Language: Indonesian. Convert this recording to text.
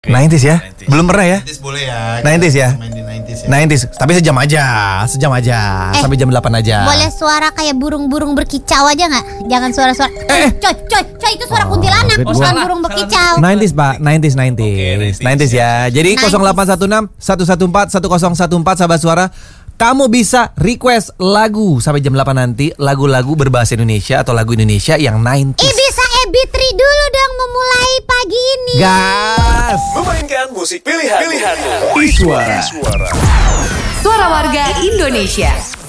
90s ya? 90s. Belum pernah ya? 90s boleh ya. 90s ya? Main di 90s ya. 90s, tapi sejam aja. Sampai jam 8 aja. Boleh suara kayak burung-burung berkicau aja nggak? Jangan suara-suara. Coy, itu suara kuntilanak, good. bukan Salah, burung salah. berkicau. 90s Pak, 90s. Oke, 90s ya. Jadi 90s. 0816 114 1014 sahabat suara. Kamu bisa request lagu sampai jam 8 nanti, lagu-lagu berbahasa Indonesia atau lagu Indonesia yang 90s. Bisa Ebitri dulu dong memulai pagi ini. Gas. Memainkan musik pilihan. Iswara. Suara warga Indonesia.